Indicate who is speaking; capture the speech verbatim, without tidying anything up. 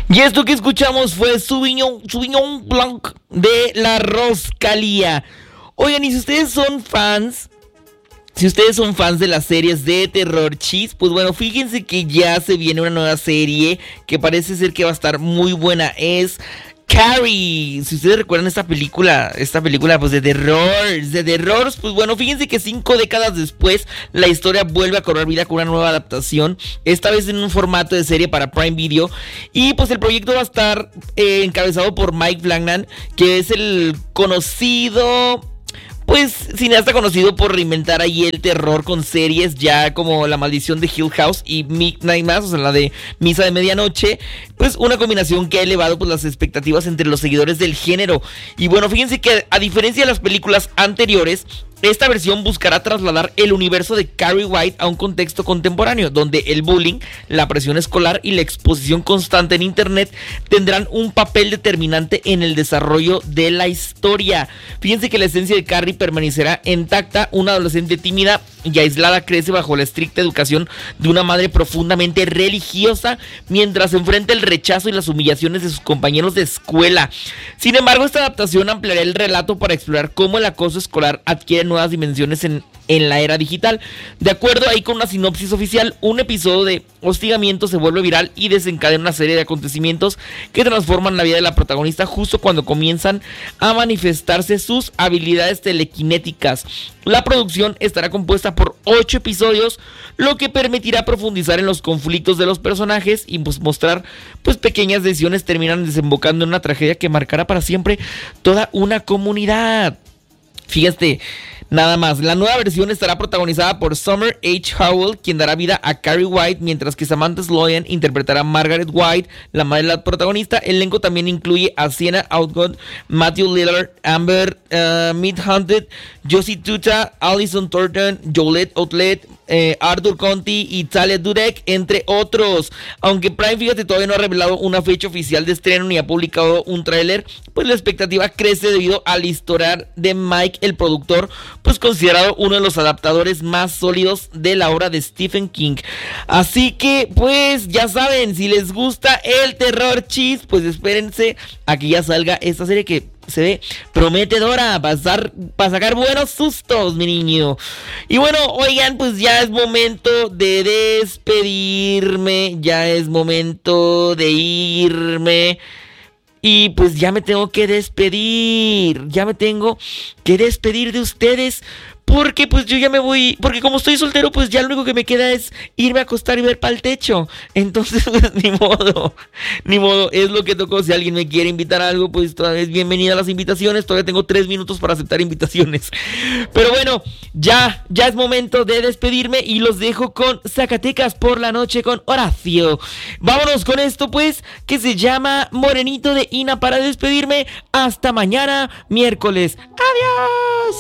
Speaker 1: Y esto que escuchamos fue Sauvignon, Sauvignon Blanc de la Roscalía. Oigan, y si ustedes son fans, si ustedes son fans de las series de terror chis, pues bueno, fíjense que ya se viene una nueva serie que parece ser que va a estar muy buena. Es Carrie. Si ustedes recuerdan esta película, esta película pues de terror, de terror, pues bueno, fíjense que cinco décadas después la historia vuelve a cobrar vida con una nueva adaptación, esta vez en un formato de serie para Prime Video. Y pues el proyecto va a estar eh, encabezado por Mike Flanagan, que es el conocido... pues cineasta conocido por reinventar ahí el terror con series ya como La Maldición de Hill House y Midnight Mass, o sea, la de Misa de Medianoche. Pues una combinación que ha elevado pues las expectativas entre los seguidores del género. Y bueno, fíjense que a diferencia de las películas anteriores, esta versión buscará trasladar el universo de Carrie White a un contexto contemporáneo, donde el bullying, la presión escolar y la exposición constante en internet tendrán un papel determinante en el desarrollo de la historia. Fíjense que la esencia de Carrie permanecerá intacta. Una adolescente tímida y aislada crece bajo la estricta educación de una madre profundamente religiosa, mientras enfrenta el rechazo y las humillaciones de sus compañeros de escuela. Sin embargo, esta adaptación ampliará el relato para explorar cómo el acoso escolar adquiere nuevas dimensiones en, en la era digital. De acuerdo ahí con una sinopsis oficial, un episodio de hostigamiento se vuelve viral y desencadena una serie de acontecimientos que transforman la vida de la protagonista justo cuando comienzan a manifestarse sus habilidades telequinéticas. La producción estará compuesta por ocho episodios, lo que permitirá profundizar en los conflictos de los personajes y pues mostrar pues pequeñas decisiones terminan desembocando en una tragedia que marcará para siempre toda una comunidad. Fíjate, nada más, la nueva versión estará protagonizada por Summer H. Howell, quien dará vida a Carrie White, mientras que Samantha Sloyan interpretará a Margaret White, la madre de la protagonista. El elenco también incluye a Sienna Outgood, Matthew Lillard, Amber uh, Midhunted, Josie Tuta, Alison Thornton, Jolette Outlet, eh, Arthur Conti y Talia Dudek, entre otros. Aunque Prime, fíjate, todavía no ha revelado una fecha oficial de estreno ni ha publicado un tráiler, pues la expectativa crece debido al historial de Mike, el productor, pues considerado uno de los adaptadores más sólidos de la obra de Stephen King. Así que pues ya saben, si les gusta el terror chis, pues espérense a que ya salga esta serie que se ve prometedora para, pasar, para sacar buenos sustos, mi niño. Y bueno, oigan, pues ya es momento de despedirme, ya es momento de irme. Y pues ya me tengo que despedir, ya me tengo que despedir de ustedes. Porque pues yo ya me voy, porque como estoy soltero, pues ya lo único que me queda es irme a acostar y ver para el techo. Entonces pues ni modo, ni modo, es lo que tocó. Si alguien me quiere invitar a algo, pues todavía es bienvenida a las invitaciones. Todavía tengo tres minutos para aceptar invitaciones. Pero bueno, ya, ya es momento de despedirme y los dejo con Zacatecas por la noche con Horacio. Vámonos con esto pues, que se llama Morenito de Ina para despedirme. Hasta mañana, miércoles. Adiós.